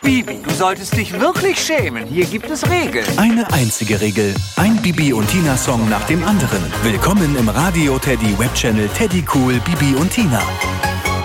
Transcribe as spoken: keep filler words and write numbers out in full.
Bibi, du solltest dich wirklich schämen. Hier gibt es Regeln. Eine einzige Regel. Ein Bibi und Tina-Song nach dem anderen. Willkommen im Radio Teddy Webchannel Teddy Cool Bibi und Tina.